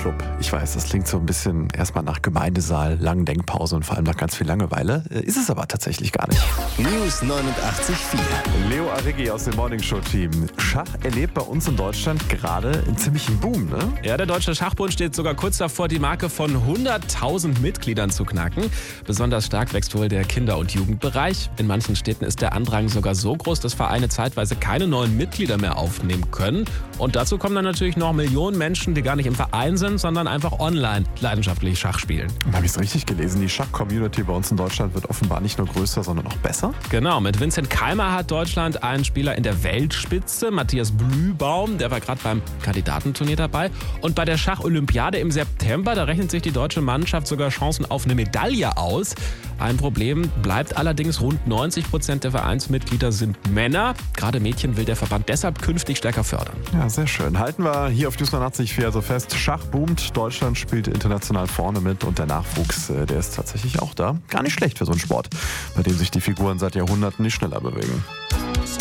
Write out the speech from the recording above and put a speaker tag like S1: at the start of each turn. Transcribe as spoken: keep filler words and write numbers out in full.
S1: Schachclub. Ich weiß, das klingt so ein bisschen erstmal nach Gemeindesaal, langen Denkpause und vor allem nach ganz viel Langeweile. Ist es aber tatsächlich gar nicht.
S2: News neunundachtzig Komma vier.
S1: Leo Arrighi aus dem Morningshow-Team. Schach erlebt bei uns in Deutschland gerade einen ziemlichen Boom, ne?
S3: Ja, der Deutsche Schachbund steht sogar kurz davor, die Marke von hunderttausend Mitgliedern zu knacken. Besonders stark wächst wohl der Kinder- und Jugendbereich. In manchen Städten ist der Andrang sogar so groß, dass Vereine zeitweise keine neuen Mitglieder mehr aufnehmen können. Und dazu kommen dann natürlich noch Millionen Menschen, die gar nicht im Verein sind, sondern einfach online leidenschaftlich Schach spielen.
S1: Habe ich es richtig gelesen? Die Schach-Community bei uns in Deutschland wird offenbar nicht nur größer, sondern auch besser?
S3: Genau, mit Vincent Keimer hat Deutschland einen Spieler in der Weltspitze, Matthias Blühbaum, der war gerade beim Kandidatenturnier dabei. Und bei der Schach-Olympiade im September, da rechnet sich die deutsche Mannschaft sogar Chancen auf eine Medaille aus. Ein Problem bleibt allerdings, rund neunzig Prozent der Vereinsmitglieder sind Männer. Gerade Mädchen will der Verband deshalb künftig stärker fördern.
S1: Ja, sehr schön. Halten wir hier auf News neunundachtzig Komma vier also fest, Schach boomt, Deutschland spielt international vorne mit und der Nachwuchs, der ist tatsächlich auch da. Gar nicht schlecht für so einen Sport, bei dem sich die Figuren seit Jahrhunderten nicht schneller bewegen.